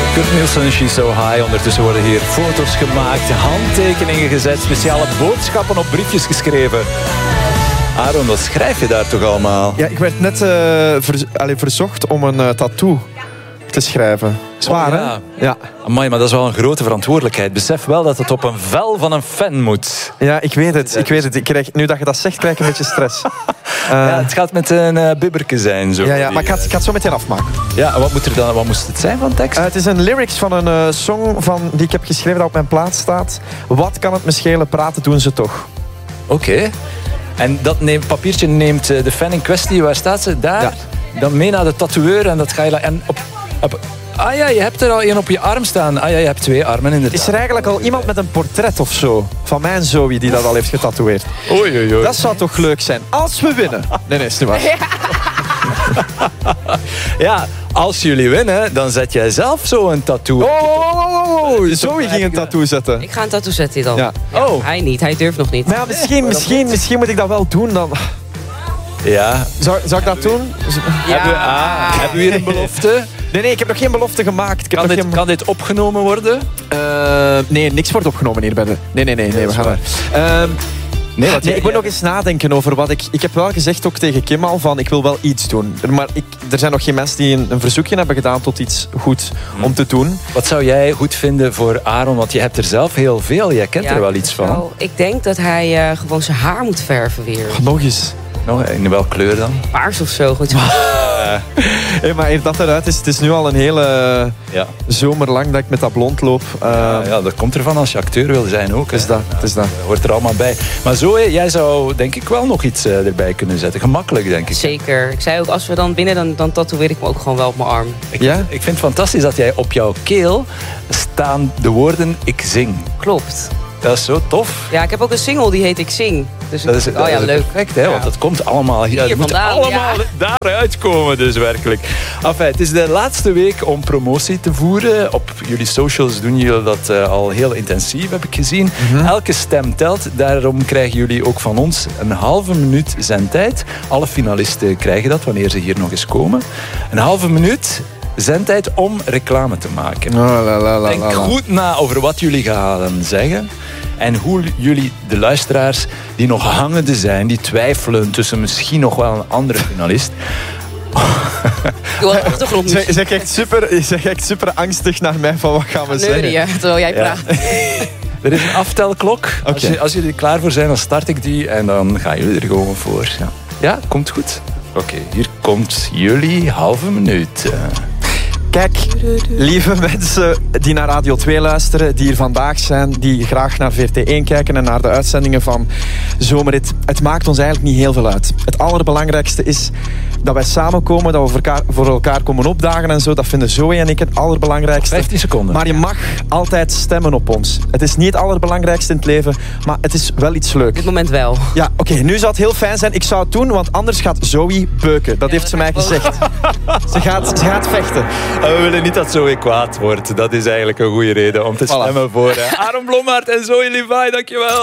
Kurt Nielsen, She's So High. Ondertussen worden hier foto's gemaakt, handtekeningen gezet, speciale boodschappen op briefjes geschreven. Aaron, wat schrijf je daar toch allemaal? Ja, ik werd net verzocht om een tattoo te schrijven. Zwaar, ja. Hè? Ja. Amai, maar dat is wel een grote verantwoordelijkheid. Besef wel dat het op een vel van een fan moet. Ja, ik weet het. Nu dat je dat zegt, krijg ik een beetje stress. Ja, het gaat met een bibberke zijn. Zo. Ja, maar ik ga het zo meteen afmaken. Ja, wat moest het zijn van tekst? Het is een lyrics van een song die ik heb geschreven dat op mijn plaat staat. Wat kan het me schelen, praten doen ze toch. Oké. En dat papiertje neemt de fan in kwestie, waar staat ze? Daar? Ja. Dan mee naar de tatoeëur en dat ga je... En ah ja, je hebt er al één op je arm staan. Ah ja, je hebt 2 armen inderdaad. Is er eigenlijk al iemand met een portret of zo? Van mijn Zoe die dat al heeft getatoeëerd. Oei. Dat zou toch leuk zijn? Als we winnen. Nee, is niet waar. Ja, als jullie winnen, dan zet jij zelf zo een tattoo. Oh, Zoe ging een tattoo zetten. Ik ga een tattoo zetten dan. Ja. Oh. Hij niet, hij durft nog niet. Maar ja, misschien moet ik dat wel doen dan. Ja. Zou ik dat doen? Ja. Hebben we hier een belofte? Nee, ik heb nog geen belofte gemaakt. Kan dit opgenomen worden? Nee, niks wordt opgenomen hier bij de... Nee, we gaan er. Ik moet nog eens nadenken over wat ik... Ik heb wel gezegd ook tegen Kim al van ik wil wel iets doen. Maar er zijn nog geen mensen die een verzoekje hebben gedaan tot iets goed om te doen. Wat zou jij goed vinden voor Aaron? Want je hebt er zelf heel veel. Jij kent er wel iets van. Ik denk dat hij gewoon zijn haar moet verven weer. Nog eens. In welke kleur dan? Paars of zo. Goed. Hey, maar eer dat eruit is, het is nu al een hele zomer lang dat ik met dat blond loop. Ja, dat komt ervan als je acteur wil zijn ook. Het is dat. Hoort er allemaal bij. Maar Zoe, jij zou denk ik wel nog iets erbij kunnen zetten. Gemakkelijk, denk ik. Zeker. Ik zei ook, als we dan binnen, dan tatoeëer ik me ook gewoon wel op mijn arm. Ik vind het fantastisch dat jij op jouw keel staan de woorden ik zing. Klopt. Dat is zo tof. Ja, ik heb ook een single die heet Ik Zing. Dus dat is leuk. Perfect, hè? Want dat komt allemaal hier. Het moet allemaal daaruit komen, dus werkelijk. Enfin, het is de laatste week om promotie te voeren. Op jullie socials doen jullie dat al heel intensief, heb ik gezien. Elke stem telt. Daarom krijgen jullie ook van ons een halve minuut zendtijd. Alle finalisten krijgen dat wanneer ze hier nog eens komen. Een halve minuut zendtijd om reclame te maken. Denk goed na over wat jullie gaan zeggen. En hoe jullie, de luisteraars die nog hangende zijn, die twijfelen tussen misschien nog wel een andere finalist. Zeg echt super angstig naar mij van wat gaan we zeggen. Ja, terwijl jij praat. Er is een aftelklok. Okay. Als jullie er klaar voor zijn, dan start ik die en dan gaan jullie er gewoon voor. Ja, komt goed? Oké, hier komt jullie halve minuut. Kijk, lieve mensen die naar Radio 2 luisteren, die hier vandaag zijn, die graag naar VRT1 kijken en naar de uitzendingen van Zomerrit. Het maakt ons eigenlijk niet heel veel uit. Het allerbelangrijkste is dat wij samenkomen, dat we voor elkaar komen opdagen en zo. Dat vinden Zoe en ik het allerbelangrijkste. 15 seconden. Maar je mag altijd stemmen op ons. Het is niet het allerbelangrijkste in het leven, maar het is wel iets leuks. Op dit moment wel. Ja, oké, nu zou het heel fijn zijn. Ik zou het doen, want anders gaat Zoe beuken. Dat heeft ze mij gezegd. Ze gaat vechten. We willen niet dat Zoe kwaad wordt. Dat is eigenlijk een goede reden om te stemmen voor Aaron Blommaert en Zoe Levi. Dankjewel.